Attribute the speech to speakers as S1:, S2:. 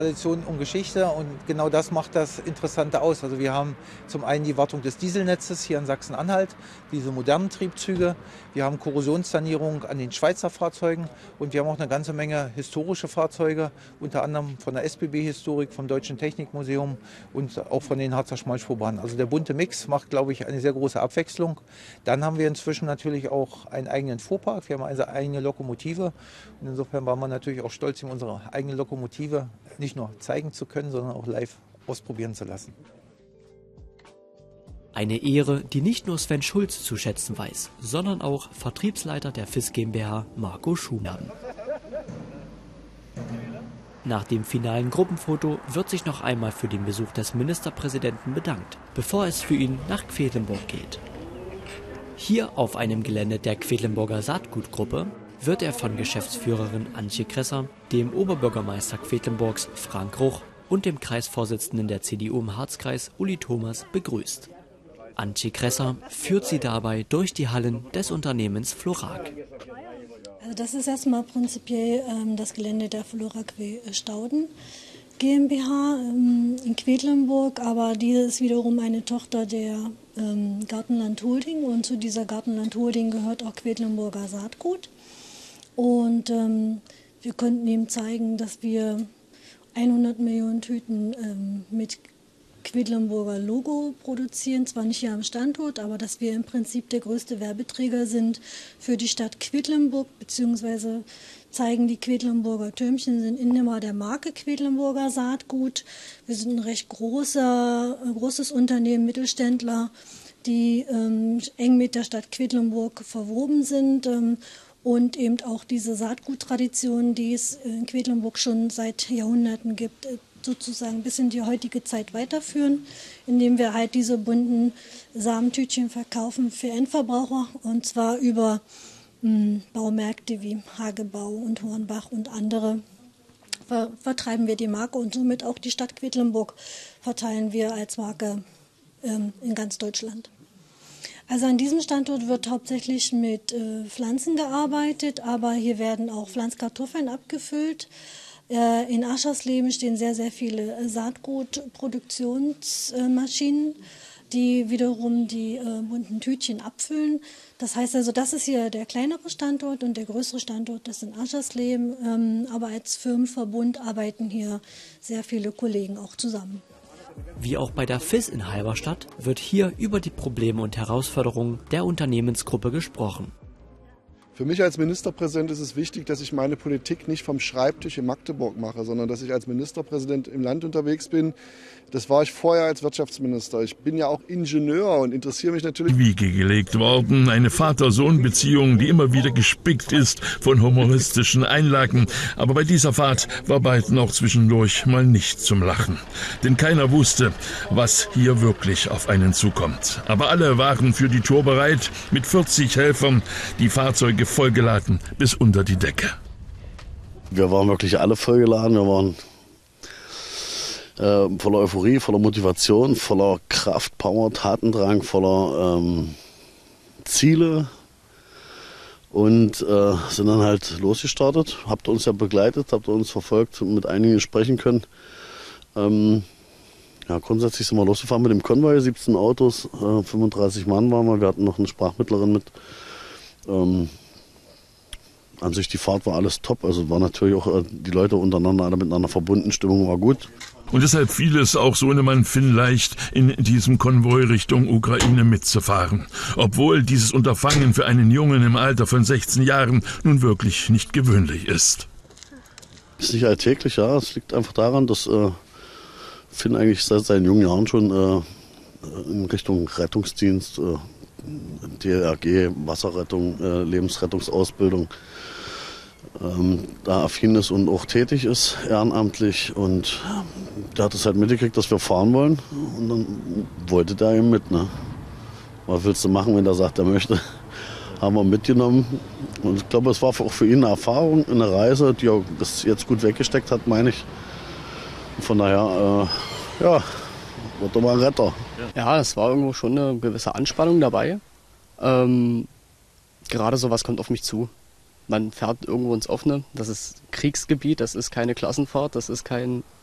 S1: Tradition und Geschichte und genau das macht das Interessante aus. Also wir haben zum einen die Wartung des Dieselnetzes hier in Sachsen-Anhalt, diese modernen Triebzüge. Wir haben Korrosionssanierung an den Schweizer Fahrzeugen und wir haben auch eine ganze Menge historische Fahrzeuge, unter anderem von der SBB-Historik, vom Deutschen Technikmuseum und auch von den Harzer Schmalspurbahnen. Also der bunte Mix macht, glaube ich, eine sehr große Abwechslung. Dann haben wir inzwischen natürlich auch einen eigenen Fuhrpark. Wir haben eine eigene Lokomotive und insofern waren wir natürlich auch stolz, unsere eigene Lokomotive nicht nur zeigen zu können, sondern auch live ausprobieren zu lassen.
S2: Eine Ehre, die nicht nur Sven Schulz zu schätzen weiß, sondern auch Vertriebsleiter der FIS GmbH Marco Schumann. Nach dem finalen Gruppenfoto wird sich noch einmal für den Besuch des Ministerpräsidenten bedankt, bevor es für ihn nach Quedlinburg geht. Hier auf einem Gelände der Quedlinburger Saatgutgruppe wird er von Geschäftsführerin Antje Kresser, dem Oberbürgermeister Quedlinburgs Frank Ruch und dem Kreisvorsitzenden der CDU im Harzkreis Uli Thomas begrüßt. Antje Kresser führt sie dabei durch die Hallen des Unternehmens Florac.
S3: Also das ist erstmal prinzipiell das Gelände der Florac Stauden GmbH in Quedlinburg, aber die ist wiederum eine Tochter der Gartenland Holding und zu dieser Gartenland Holding gehört auch Quedlinburger Saatgut. Und wir konnten ihm zeigen, dass wir 100 Millionen Tüten mit Quedlinburger Logo produzieren, zwar nicht hier am Standort, aber dass wir im Prinzip der größte Werbeträger sind für die Stadt Quedlinburg, beziehungsweise zeigen die Quedlinburger Türmchen, sind Inhaber der Marke Quedlinburger Saatgut. Wir sind ein recht großes Unternehmen, Mittelständler, die eng mit der Stadt Quedlinburg verwoben sind. Und eben auch diese Saatguttradition, die es in Quedlinburg schon seit Jahrhunderten gibt, sozusagen bis in die heutige Zeit weiterführen, indem wir halt diese bunten Samentütchen verkaufen für Endverbraucher und zwar über Baumärkte wie Hagebau und Hornbach und andere vertreiben wir die Marke und somit auch die Stadt Quedlinburg verteilen wir als Marke in ganz Deutschland. Also an diesem Standort wird hauptsächlich mit Pflanzen gearbeitet, aber hier werden auch Pflanzkartoffeln abgefüllt. In Aschersleben stehen sehr, sehr viele Saatgutproduktionsmaschinen, die wiederum die bunten Tütchen abfüllen. Das heißt also, das ist hier der kleinere Standort und der größere Standort, das ist in Aschersleben. Aber als Firmenverbund arbeiten hier sehr viele Kollegen auch zusammen.
S2: Wie auch bei der FIS in Halberstadt wird hier über die Probleme und Herausforderungen der Unternehmensgruppe gesprochen.
S4: Für mich als Ministerpräsident ist es wichtig, dass ich meine Politik nicht vom Schreibtisch in Magdeburg mache, sondern dass ich als Ministerpräsident im Land unterwegs bin. Das war ich vorher als Wirtschaftsminister. Ich bin ja auch Ingenieur und interessiere mich natürlich.
S5: Wiege gelegt worden, eine Vater-Sohn-Beziehung, die immer wieder gespickt ist von humoristischen Einlagen. Aber bei dieser Fahrt war beiden auch zwischendurch mal nicht zum Lachen. Denn keiner wusste, was hier wirklich auf einen zukommt. Aber alle waren für die Tour bereit, mit 40 Helfern, die Fahrzeuge vollgeladen bis unter die Decke.
S6: Wir waren wirklich alle vollgeladen. Wir waren voller Euphorie, voller Motivation, voller Kraft, Power, Tatendrang, voller Ziele und sind dann halt losgestartet. Habt ihr uns ja begleitet, habt ihr uns verfolgt und mit einigen sprechen können. Ja, grundsätzlich sind wir losgefahren mit dem Konvoi, 17 Autos, 35 Mann waren wir. Wir hatten noch eine Sprachmittlerin mit. An sich die Fahrt war alles top, also war natürlich auch die Leute untereinander alle miteinander verbunden, Stimmung war gut.
S5: Und deshalb fiel es auch Sohnemann Finn leicht, in diesem Konvoi Richtung Ukraine mitzufahren. Obwohl dieses Unterfangen für einen Jungen im Alter von 16 Jahren nun wirklich nicht gewöhnlich ist.
S6: Ist nicht alltäglich, ja. Es liegt einfach daran, dass Finn eigentlich seit seinen jungen Jahren schon in Richtung Rettungsdienst, DLRG, Wasserrettung, Lebensrettungsausbildung da affin ist und auch tätig ist, ehrenamtlich. Und der hat es halt mitgekriegt, dass wir fahren wollen. Und dann wollte der eben mit. Ne? Was willst du machen, wenn der sagt, er möchte? Haben wir mitgenommen. Und ich glaube, es war auch für ihn eine Erfahrung, eine Reise, die er bis jetzt gut weggesteckt hat, meine ich. Und von daher, ja, wird er mal ein Retter.
S7: Ja, es war irgendwo schon eine gewisse Anspannung dabei. Gerade sowas kommt auf mich zu. Man fährt irgendwo ins Offene. Das ist Kriegsgebiet, das ist keine Klassenfahrt, das ist kein